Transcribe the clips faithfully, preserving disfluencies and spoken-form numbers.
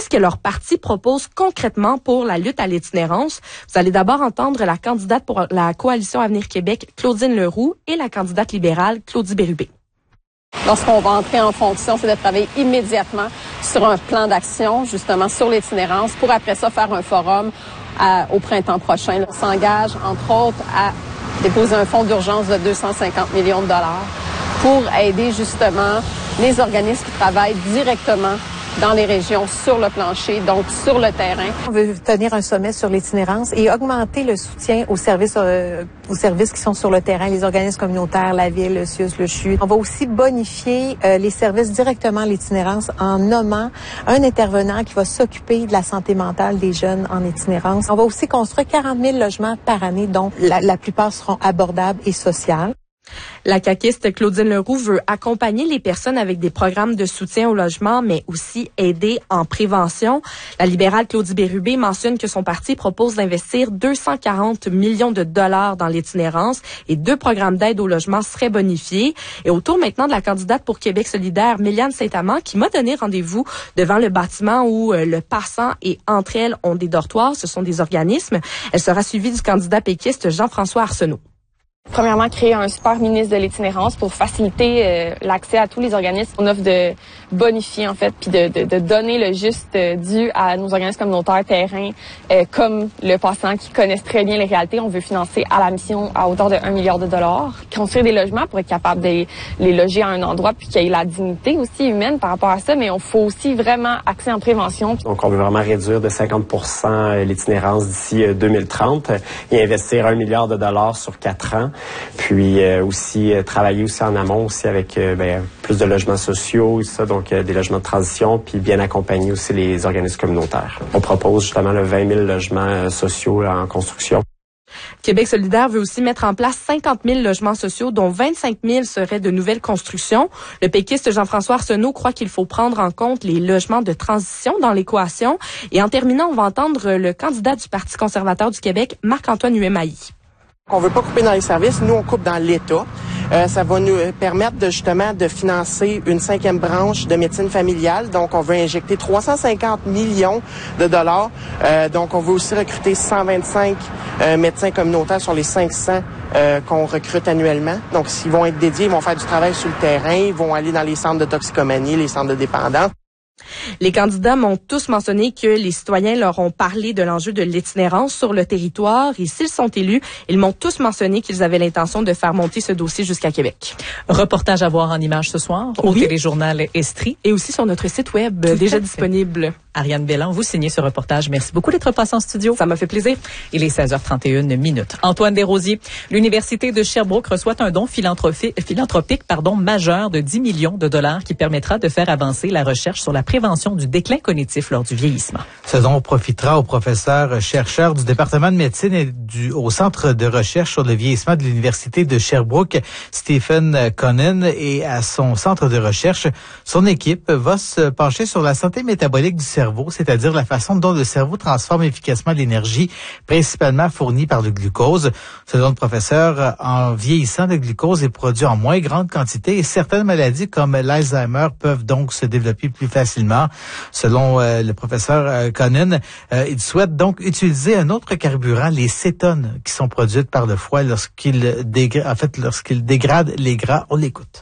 qu'est-ce que leur parti propose concrètement pour la lutte à l'itinérance? Vous allez d'abord entendre la candidate pour la Coalition Avenir Québec, Claudine Leroux, et la candidate libérale, Claudie Bérubé. Lorsqu'on va entrer en fonction, c'est de travailler immédiatement sur un plan d'action, justement, sur l'itinérance, pour après ça faire un forum à, au printemps prochain. On s'engage, entre autres, à déposer un fonds d'urgence de deux cent cinquante millions de dollars pour aider, justement, les organismes qui travaillent directement dans les régions, sur le plancher, donc sur le terrain. On veut tenir un sommet sur l'itinérance et augmenter le soutien aux services euh, aux services qui sont sur le terrain, les organismes communautaires, la ville, le C I U S, le C H U. On va aussi bonifier euh, les services directement à l'itinérance en nommant un intervenant qui va s'occuper de la santé mentale des jeunes en itinérance. On va aussi construire quarante mille logements par année, dont la, la plupart seront abordables et sociales. La caquiste Claudine Leroux veut accompagner les personnes avec des programmes de soutien au logement, mais aussi aider en prévention. La libérale Claudie Bérubé mentionne que son parti propose d'investir deux cent quarante millions de dollars dans l'itinérance et deux programmes d'aide au logement seraient bonifiés. Et au tour maintenant de la candidate pour Québec solidaire, Méliane Saint-Amand, qui m'a donné rendez-vous devant le bâtiment où le passant et entre elles ont des dortoirs. Ce sont des organismes. Elle sera suivie du candidat péquiste Jean-François Arsenault. Premièrement, créer un super ministre de l'itinérance pour faciliter euh, l'accès à tous les organismes. On offre de bonifier, en fait, puis de, de, de donner le juste euh, dû à nos organismes communautaires terrain, euh, comme le passant qui connaissent très bien les réalités. On veut financer à la mission à hauteur de un milliard de dollars. Construire des logements pour être capable de les loger à un endroit, puis qu'il y ait la dignité aussi humaine par rapport à ça. Mais on faut aussi vraiment axer en prévention. Donc, on veut vraiment réduire de cinquante pour cent l'itinérance d'ici deux mille trente et investir un milliard de dollars sur quatre ans. Puis euh, aussi euh, travailler aussi en amont aussi avec euh, ben, plus de logements sociaux, ça, donc euh, des logements de transition, puis bien accompagner aussi les organismes communautaires. On propose justement le vingt mille logements euh, sociaux là, en construction. Québec solidaire veut aussi mettre en place cinquante mille logements sociaux, dont vingt-cinq mille seraient de nouvelles constructions. Le péquiste Jean-François Arsenault croit qu'il faut prendre en compte les logements de transition dans l'équation. Et en terminant, on va entendre le candidat du Parti conservateur du Québec, Marc-Antoine Huet-Mailly. On veut pas couper dans les services, nous on coupe dans l'État. Euh, ça va nous permettre de justement de financer une cinquième branche de médecine familiale. Donc on veut injecter trois cent cinquante millions de dollars. Euh, donc on veut aussi recruter cent vingt-cinq euh, médecins communautaires sur les cinq cents euh, qu'on recrute annuellement. Donc s'ils vont être dédiés, ils vont faire du travail sur le terrain, ils vont aller dans les centres de toxicomanie, les centres de dépendance. Les candidats m'ont tous mentionné que les citoyens leur ont parlé de l'enjeu de l'itinérance sur le territoire et s'ils sont élus, ils m'ont tous mentionné qu'ils avaient l'intention de faire monter ce dossier jusqu'à Québec. Reportage à voir en images ce soir au oui. téléjournal Estrie. Et aussi sur notre site web Tout déjà disponible. Ariane Belland, vous signez ce reportage. Merci beaucoup d'être passé en studio. Ça m'a fait plaisir. Il est seize heures trente et une minutes. Antoine Desrosiers, l'Université de Sherbrooke reçoit un don philanthropique, philanthropique pardon, majeur de dix millions de dollars qui permettra de faire avancer la recherche sur la prévention du déclin cognitif lors du vieillissement. Ce don profitera au professeur chercheur du département de médecine et du, au centre de recherche sur le vieillissement de l'Université de Sherbrooke, Stephen Conan, et à son centre de recherche. Son équipe va se pencher sur la santé métabolique du cerveau, c'est-à-dire la façon dont le cerveau transforme efficacement l'énergie, principalement fournie par le glucose. Selon le professeur, en vieillissant, le glucose est produit en moins grande quantité et certaines maladies comme l'Alzheimer peuvent donc se développer plus facilement. Selon euh, le professeur euh, Conan, euh, il souhaite donc utiliser un autre carburant, les cétones, qui sont produites par le foie lorsqu'il dégra- en fait, lorsqu'il dégrade les gras. On l'écoute.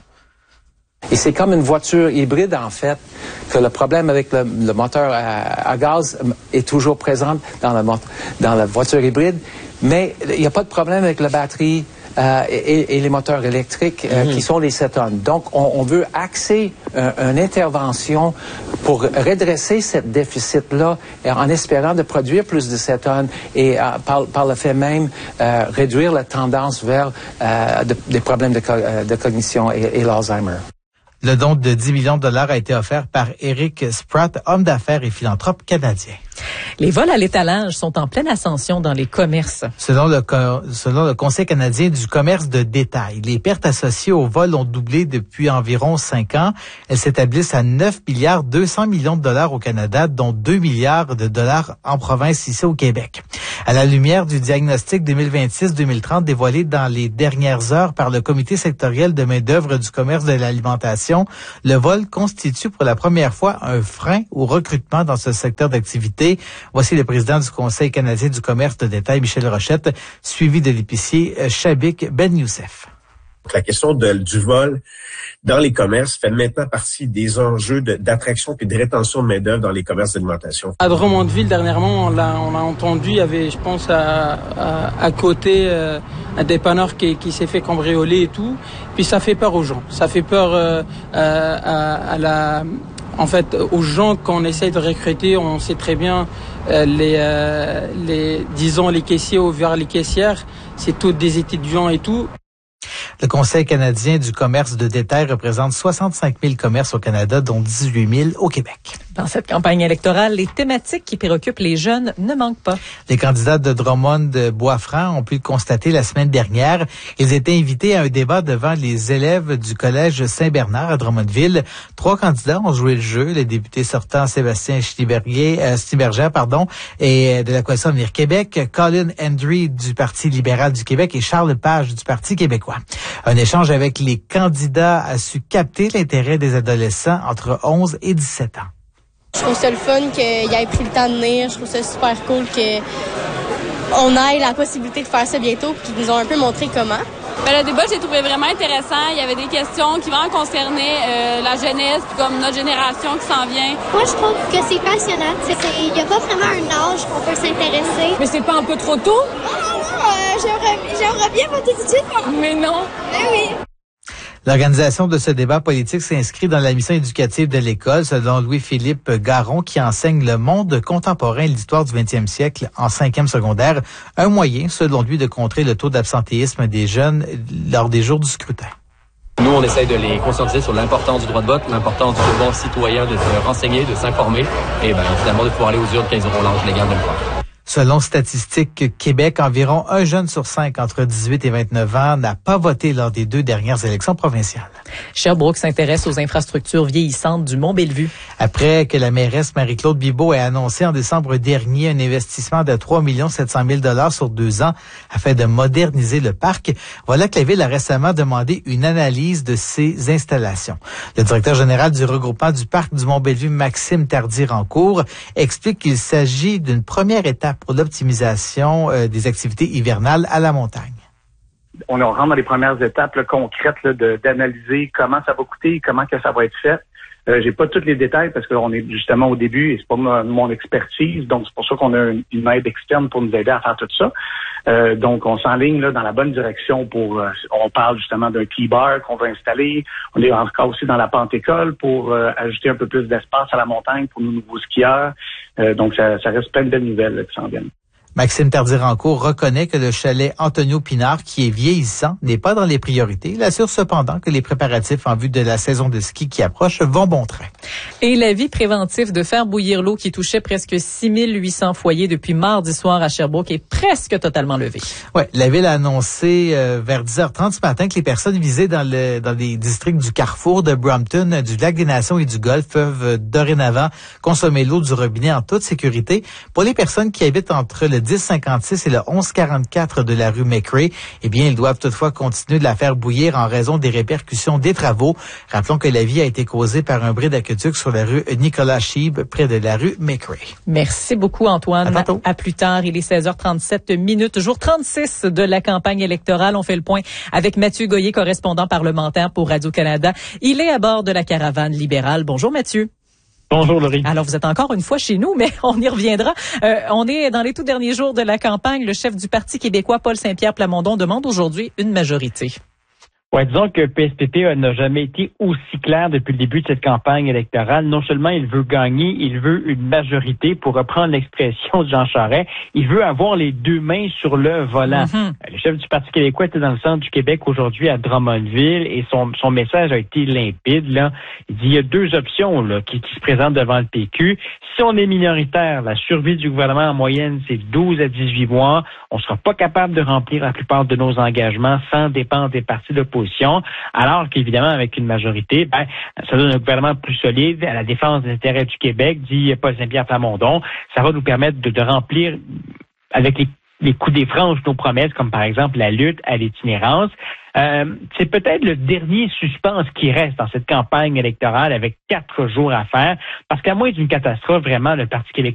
Et c'est comme une voiture hybride, en fait, que le problème avec le, le moteur à, à gaz est toujours présent dans la, dans la voiture hybride, mais il n'y a pas de problème avec la batterie euh, et, et les moteurs électriques euh, mmh. qui sont les cétones. Donc, on, on veut axer euh, une intervention pour redresser ce déficit-là en espérant de produire plus de cétones et euh, par, par le fait même euh, réduire la tendance vers euh, de, des problèmes de, co- de cognition et, et l'Alzheimer. Le don de dix millions de dollars a été offert par Eric Spratt, homme d'affaires et philanthrope canadien. Les vols à l'étalage sont en pleine ascension dans les commerces. Selon le, selon le Conseil canadien du commerce de détail, les pertes associées aux vols ont doublé depuis environ cinq ans. Elles s'établissent à neuf milliards deux cents millions de dollars au Canada, dont deux milliards de dollars en province ici au Québec. À la lumière du diagnostic deux mille vingt-six deux mille trente dévoilé dans les dernières heures par le Comité sectoriel de main-d'œuvre du commerce de l'alimentation, le vol constitue pour la première fois un frein au recrutement dans ce secteur d'activité. Voici le président du Conseil canadien du commerce de détail, Michel Rochette, suivi de l'épicier Shabik Ben Youssef. La question de, du vol dans les commerces fait maintenant partie des enjeux de, d'attraction et de rétention de main-d'œuvre dans les commerces d'alimentation. À Drummondville, dernièrement, on l'a, on a entendu, il y avait, je pense, à, à, à côté, euh, un dépanneur qui, qui s'est fait cambrioler et tout. Puis ça fait peur aux gens. Ça fait peur euh, à, à la... En fait, aux gens qu'on essaie de recruter, on sait très bien, euh, les, euh, les, disons, les caissiers ou vers les caissières, c'est tous des étudiants et tout. Le Conseil canadien du commerce de détail représente soixante-cinq mille commerces au Canada, dont dix-huit mille au Québec. Dans cette campagne électorale, les thématiques qui préoccupent les jeunes ne manquent pas. Les candidats de Drummond de Bois-Franc ont pu le constater la semaine dernière. Ils étaient invités à un débat devant les élèves du collège Saint-Bernard à Drummondville. Trois candidats ont joué le jeu. Les députés sortants Sébastien Schliberger, euh, Schliberger, pardon, et de la Coalition Avenir Québec, Colin Hendry du Parti libéral du Québec et Charles Page du Parti québécois. Un échange avec les candidats a su capter l'intérêt des adolescents entre onze et dix-sept ans. Je trouve ça le fun qu'il ait pris le temps de venir. Je trouve ça super cool qu'on ait la possibilité de faire ça bientôt puis qu'ils nous ont un peu montré comment. Ben, le débat, j'ai trouvé vraiment intéressant. Il y avait des questions qui vraiment concernaient euh, la jeunesse, puis comme notre génération qui s'en vient. Moi, je trouve que c'est passionnant. Il n'y a pas vraiment un âge qu'on peut s'intéresser. Mais c'est pas un peu trop tôt? Non, non, non. Euh, j'aimerais, j'aimerais bien voter tout de suite. Mais non. Mais oui. L'organisation de ce débat politique s'inscrit dans la mission éducative de l'école, selon Louis-Philippe Garon, qui enseigne le monde contemporain et l'histoire du vingtième siècle en cinquième secondaire. Un moyen, selon lui, de contrer le taux d'absentéisme des jeunes lors des jours du scrutin. Nous, on essaye de les conscientiser sur l'importance du droit de vote, l'importance du devoir citoyen de se renseigner, de s'informer, et ben finalement de pouvoir aller aux urnes quand ils auront l'âge légal de le faire. Selon Statistique Québec, environ un jeune sur cinq entre dix-huit et vingt-neuf ans n'a pas voté lors des deux dernières élections provinciales. Sherbrooke s'intéresse aux infrastructures vieillissantes du Mont-Bellevue. Après que la mairesse Marie-Claude Bibeau ait annoncé en décembre dernier un investissement de trois millions sept cent mille dollars sur deux ans afin de moderniser le parc, voilà que la ville a récemment demandé une analyse de ces installations. Le directeur général du regroupement du parc du Mont-Bellevue, Maxime Tardy-Rancourt, explique qu'il s'agit d'une première étape pour l'optimisation euh, des activités hivernales à la montagne. On rentre dans les premières étapes là, concrètes là, de, d'analyser comment ça va coûter, comment que ça va être fait. Euh, j'ai pas tous les détails parce qu'on est justement au début et c'est pas mon, mon expertise, donc c'est pour ça qu'on a une, une aide externe pour nous aider à faire tout ça. Euh, donc on s'enligne là dans la bonne direction pour. Euh, on parle justement d'un T-bar qu'on va installer. On est encore aussi dans la pente école pour euh, ajouter un peu plus d'espace à la montagne pour nos nouveaux skieurs. Euh, donc ça, ça reste plein de belles nouvelles là, qui s'en viennent. Maxime Tardy-Rancourt reconnaît que le chalet Antonio Pinard, qui est vieillissant, n'est pas dans les priorités. Il assure cependant que les préparatifs en vue de la saison de ski qui approche vont bon train. Et l'avis préventif de faire bouillir l'eau qui touchait presque six mille huit cents foyers depuis mardi soir à Sherbrooke est presque totalement levé. Ouais, la ville a annoncé euh, vers dix heures trente ce matin que les personnes visées dans le dans les districts du Carrefour, de Brampton, du Lac-des-Nations et du Golfe peuvent euh, dorénavant consommer l'eau du robinet en toute sécurité. Pour les personnes qui habitent entre le dix cinquante-six et le onze quarante-quatre de la rue McRae, eh bien, ils doivent toutefois continuer de la faire bouillir en raison des répercussions des travaux. Rappelons que l'avis a été causé par un bris d'aqueduc sur la rue Nicolas Schieb, près de la rue McRae. Merci beaucoup, Antoine. À tantôt. À plus tard. Il est seize heures trente-sept minutes. Jour trente-six de la campagne électorale. On fait le point avec Mathieu Goyer, correspondant parlementaire pour Radio-Canada. Il est à bord de la caravane libérale. Bonjour, Mathieu. Bonjour, Laurie. Alors, vous êtes encore une fois chez nous, mais on y reviendra. Euh, on est dans les tout derniers jours de la campagne. Le chef du Parti québécois, Paul Saint-Pierre Plamondon, demande aujourd'hui une majorité. Ouais, disons que P S P P n'a jamais été aussi clair depuis le début de cette campagne électorale. Non seulement il veut gagner, il veut une majorité, pour reprendre l'expression de Jean Charest. Il veut avoir les deux mains sur le volant. Mm-hmm. Le chef du Parti québécois était dans le centre du Québec aujourd'hui à Drummondville et son, son message a été limpide. Là. Il dit il y a deux options là, qui, qui se présentent devant le P Q. Si on est minoritaire, la survie du gouvernement en moyenne, c'est douze à dix-huit mois. On sera pas capable de remplir la plupart de nos engagements sans dépendre des partis d'opposition. Alors qu'évidemment, avec une majorité, ben, ça donne un gouvernement plus solide à la défense des intérêts du Québec, dit Paul Saint-Pierre Plamondon. Ça va nous permettre de, de remplir avec les, les coups des franges, nos promesses, comme par exemple la lutte à l'itinérance. Euh, c'est peut-être le dernier suspense qui reste dans cette campagne électorale avec quatre jours à faire, parce qu'à moins d'une catastrophe, vraiment, le Parti québécois